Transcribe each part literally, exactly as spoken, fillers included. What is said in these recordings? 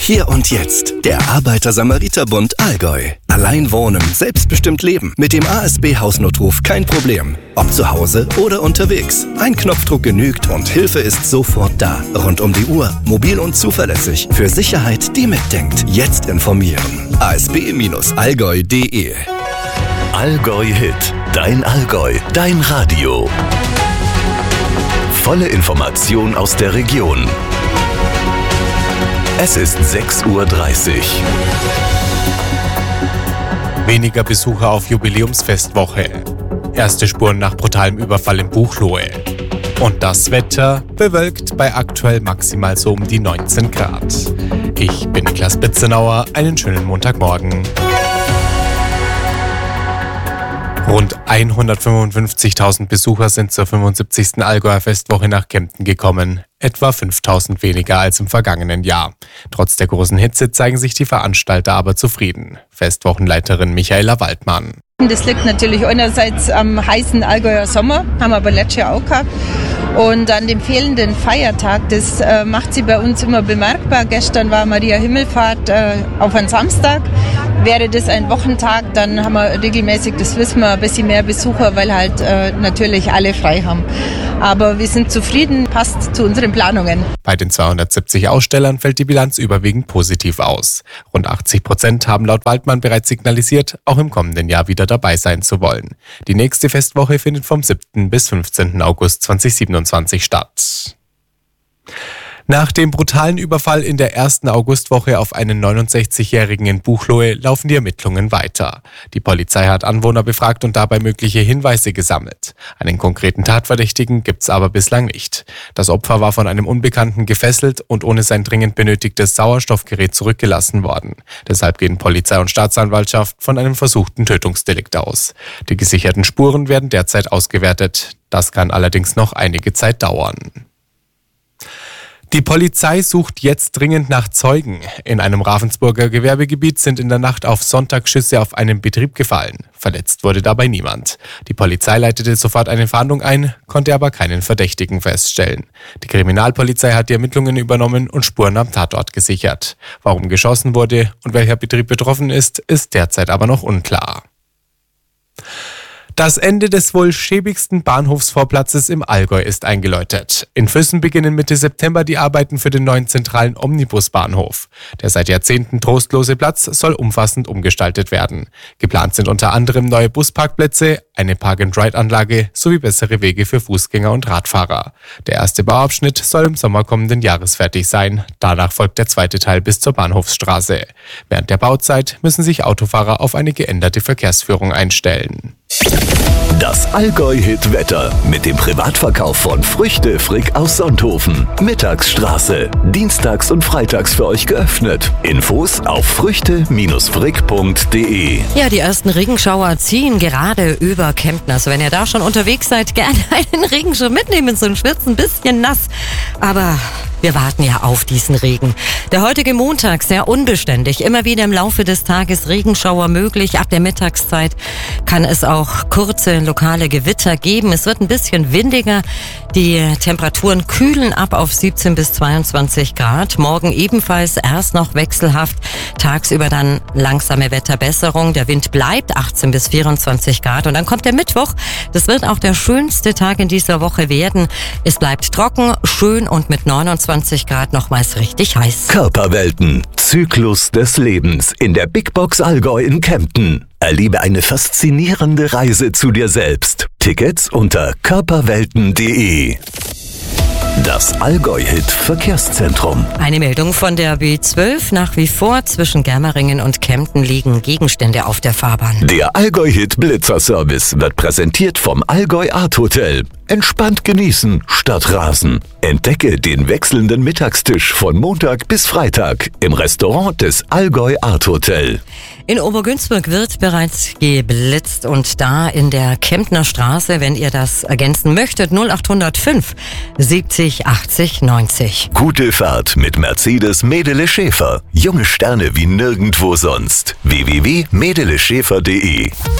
Hier und jetzt, der Arbeiter-Samariter-Bund Allgäu. Allein wohnen, selbstbestimmt leben. Mit dem A S B-Hausnotruf kein Problem. Ob zu Hause oder unterwegs. Ein Knopfdruck genügt und Hilfe ist sofort da. Rund um die Uhr, mobil und zuverlässig. Für Sicherheit, die mitdenkt. Jetzt informieren. a s b Bindestrich allgäu punkt d e Allgäu Hit. Dein Allgäu. Dein Radio. Volle Information aus der Region. Es ist sechs Uhr dreißig. Weniger Besucher auf Jubiläumsfestwoche. Erste Spuren nach brutalem Überfall in Buchloe. Und das Wetter bewölkt bei aktuell maximal so um die neunzehn Grad. Ich bin Niklas Bitzenauer. Einen schönen Montagmorgen. Rund hundertfünfundfünfzigtausend Besucher sind zur fünfundsiebzigsten Allgäuer Festwoche nach Kempten gekommen. Etwa fünftausend weniger als im vergangenen Jahr. Trotz der großen Hitze zeigen sich die Veranstalter aber zufrieden. Festwochenleiterin Michaela Waldmann. Das liegt natürlich einerseits am heißen Allgäuer Sommer, haben wir aber letztes Jahr auch gehabt. Und an dem fehlenden Feiertag, das äh, macht sie bei uns immer bemerkbar. Gestern war Maria Himmelfahrt äh, auf einen Samstag. Wäre das ein Wochentag, dann haben wir regelmäßig, das wissen wir, ein bisschen mehr Besucher, weil halt äh, natürlich alle frei haben. Aber wir sind zufrieden, passt zu unseren Planungen. Bei den zweihundertsiebzig Ausstellern fällt die Bilanz überwiegend positiv aus. Rund achtzig Prozent haben laut Waldmann bereits signalisiert, auch im kommenden Jahr wieder dabei sein zu wollen. Die nächste Festwoche findet vom siebten bis fünfzehnten August zweitausendsiebenundzwanzig statt. Nach dem brutalen Überfall in der ersten Augustwoche auf einen neunundsechzigjährigen in Buchloe laufen die Ermittlungen weiter. Die Polizei hat Anwohner befragt und dabei mögliche Hinweise gesammelt. Einen konkreten Tatverdächtigen gibt's aber bislang nicht. Das Opfer war von einem Unbekannten gefesselt und ohne sein dringend benötigtes Sauerstoffgerät zurückgelassen worden. Deshalb gehen Polizei und Staatsanwaltschaft von einem versuchten Tötungsdelikt aus. Die gesicherten Spuren werden derzeit ausgewertet. Das kann allerdings noch einige Zeit dauern. Die Polizei sucht jetzt dringend nach Zeugen. In einem Ravensburger Gewerbegebiet sind in der Nacht auf Sonntag Schüsse auf einen Betrieb gefallen. Verletzt wurde dabei niemand. Die Polizei leitete sofort eine Fahndung ein, konnte aber keinen Verdächtigen feststellen. Die Kriminalpolizei hat die Ermittlungen übernommen und Spuren am Tatort gesichert. Warum geschossen wurde und welcher Betrieb betroffen ist, ist derzeit aber noch unklar. Das Ende des wohl schäbigsten Bahnhofsvorplatzes im Allgäu ist eingeläutet. In Füssen beginnen Mitte September die Arbeiten für den neuen zentralen Omnibusbahnhof. Der seit Jahrzehnten trostlose Platz soll umfassend umgestaltet werden. Geplant sind unter anderem neue Busparkplätze, eine Park-and-Ride-Anlage sowie bessere Wege für Fußgänger und Radfahrer. Der erste Bauabschnitt soll im Sommer kommenden Jahres fertig sein. Danach folgt der zweite Teil bis zur Bahnhofsstraße. Während der Bauzeit müssen sich Autofahrer auf eine geänderte Verkehrsführung einstellen. Das Allgäu-Hit-Wetter mit dem Privatverkauf von Früchte Frick aus Sonthofen. Mittagsstraße. Dienstags und freitags für euch geöffnet. Infos auf früchte frick punkt d e. Ja, die ersten Regenschauer ziehen gerade über Kempten. Also wenn ihr da schon unterwegs seid, gerne einen Regenschirm mitnehmen. So ein Schwitz, ein bisschen nass. Aber wir warten ja auf diesen Regen. Der heutige Montag sehr unbeständig. Immer wieder im Laufe des Tages Regenschauer möglich. Ab der Mittagszeit kann es auch kurze lokale Gewitter geben. Es wird ein bisschen windiger. Die Temperaturen kühlen ab auf siebzehn bis zweiundzwanzig Grad. Morgen ebenfalls erst noch wechselhaft. Tagsüber dann langsame Wetterbesserung. Der Wind bleibt achtzehn bis vierundzwanzig Grad. Und dann kommt der Mittwoch. Das wird auch der schönste Tag in dieser Woche werden. Es bleibt trocken, schön und mit neunundzwanzig Grad nochmals richtig heiß. Körperwelten. Zyklus des Lebens in der Big Box Allgäu in Kempten. Erlebe eine faszinierende Reise zu dir selbst. Tickets unter körperwelten punkt d e. Das Allgäu-Hit Verkehrszentrum. Eine Meldung von der B zwölf. Nach wie vor zwischen Germeringen und Kempten liegen Gegenstände auf der Fahrbahn. Der Allgäu-Hit Blitzerservice wird präsentiert vom Allgäu Art Hotel. Entspannt genießen statt rasen. Entdecke den wechselnden Mittagstisch von Montag bis Freitag im Restaurant des Allgäu Art Hotel. In Obergünzburg wird bereits geblitzt und da in der Kemptner Straße, wenn ihr das ergänzen möchtet, null acht null fünf siebzig achtzig neunzig. Gute Fahrt mit Mercedes Medele Schäfer. Junge Sterne wie nirgendwo sonst. w w w punkt medele schäfer punkt d e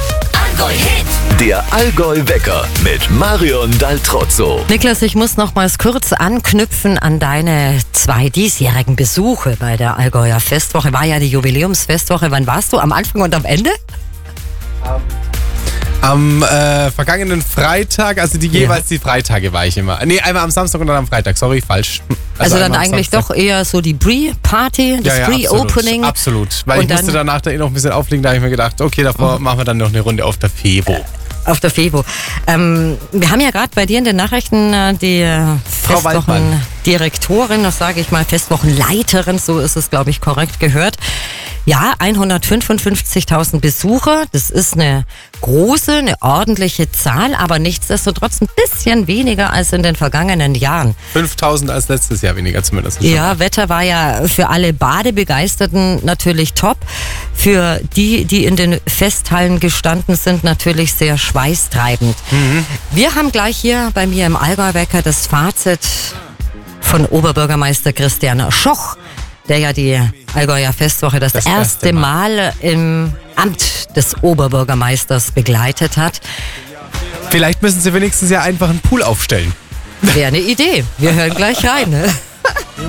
Allgäu-Hit. Der Allgäu-Wecker mit Marion Daltrozzo. Niklas, ich muss nochmals kurz anknüpfen an deine zwei diesjährigen Besuche bei der Allgäuer Festwoche. War ja die Jubiläumsfestwoche. Wann warst du? Am Anfang und am Ende? Um. Am äh, vergangenen Freitag, also die jeweils ja. die Freitage war ich immer. Nee, einmal am Samstag und dann am Freitag, sorry, falsch. Also, also dann eigentlich Samstag. Doch eher so die Pre-Party, das ja, ja, Pre-Opening. Absolut, absolut, weil und ich musste danach da eh noch ein bisschen auflegen, da habe ich mir gedacht, okay, davor oh. machen wir dann noch eine Runde auf der Fevo. Auf der Fevo. Ähm, wir haben ja gerade bei dir in den Nachrichten äh, die Festwochendirektorin, das sage ich mal, Festwochenleiterin, so ist es, glaube ich, korrekt gehört. Ja, hundertfünfundfünfzigtausend Besucher, das ist eine große, eine ordentliche Zahl, aber nichtsdestotrotz ein bisschen weniger als in den vergangenen Jahren. fünftausend als letztes Jahr weniger zumindest. Ja, Wetter war ja für alle Badebegeisterten natürlich top. Für die, die in den Festhallen gestanden sind, natürlich sehr schweißtreibend. Mhm. Wir haben gleich hier bei mir im Allgäu-Wecker das Fazit von Oberbürgermeister Christian Schoch, der ja die Allgäuer Festwoche das, das erste, erste Mal. Mal im Amt des Oberbürgermeisters begleitet hat. Vielleicht müssen Sie wenigstens ja einfach einen Pool aufstellen. Wäre eine Idee. Wir hören gleich rein. Ne?